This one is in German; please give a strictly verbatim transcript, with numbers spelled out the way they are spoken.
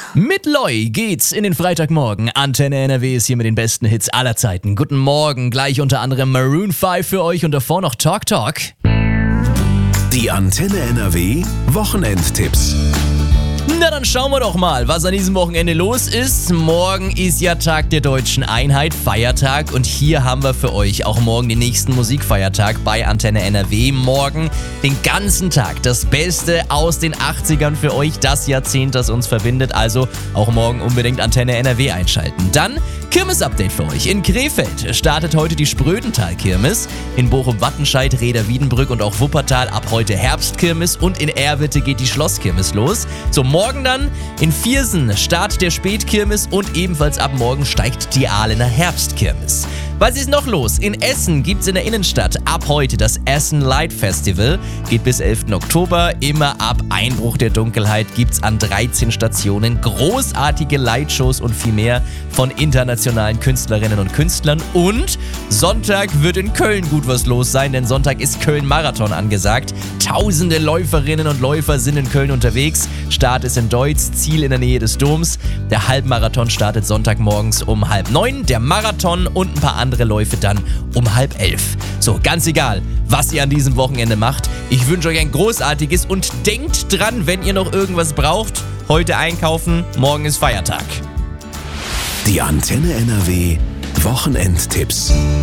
Mit Loi geht's in den Freitagmorgen. Antenne N R W ist hier mit den besten Hits aller Zeiten. Guten Morgen, gleich unter anderem Maroon fünf für euch und davor noch Talk Talk. Die Antenne N R W Wochenendtipps. Na dann schauen wir doch mal, was an diesem Wochenende los ist. Morgen ist ja Tag der Deutschen Einheit, Feiertag, und hier haben wir für euch auch morgen den nächsten Musikfeiertag bei Antenne N R W. Morgen den ganzen Tag das Beste aus den achtzigern für euch, das Jahrzehnt, das uns verbindet. Also auch morgen unbedingt Antenne N R W einschalten. Dann Kirmes-Update für euch. In Krefeld startet heute die Sprödental-Kirmes. In Bochum-Wattenscheid, Rheda-Wiedenbrück und auch Wuppertal ab heute Herbstkirmes. Und in Erwitte geht die Schlosskirmes los. So, morgen dann in Viersen Start der Spätkirmes und ebenfalls ab morgen steigt die Ahlener Herbstkirmes. Was ist noch los? In Essen gibt's in der Innenstadt ab heute das Essen Light Festival. Geht bis elften Oktober. Immer ab Einbruch der Dunkelheit gibt's an dreizehn Stationen großartige Lightshows und viel mehr von internationalen Künstlerinnen und Künstlern. Und Sonntag wird in Köln gut was los sein, denn Sonntag ist Köln-Marathon angesagt. Tausende Läuferinnen und Läufer sind in Köln unterwegs. Start ist in Deutz, Ziel in der Nähe des Doms. Der Halbmarathon startet Sonntagmorgens um halb neun. Der Marathon und ein paar andere Andere Läufe dann um halb elf. So, ganz egal, was ihr an diesem Wochenende macht. Ich wünsche euch ein großartiges und denkt dran, wenn ihr noch irgendwas braucht, heute einkaufen, morgen ist Feiertag. Die Antenne N R W Wochenendtipps.